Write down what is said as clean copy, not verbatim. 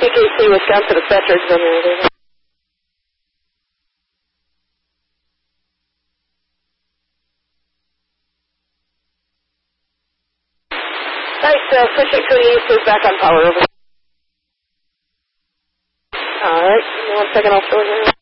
TKC Wisconsin dispatcher is on there. Alright, switching to the east is back on power, over. Alright, 1 second, I'll show you.